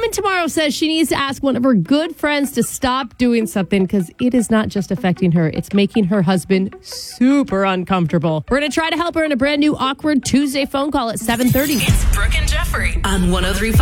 woman tomorrow says she needs to ask one of her good friends to stop doing something because it is not just affecting her, it's making her husband super uncomfortable. We're going to try to help her in a brand new Awkward Tuesday phone call at 7:30. It's Brooke and Jeffrey on 103.5.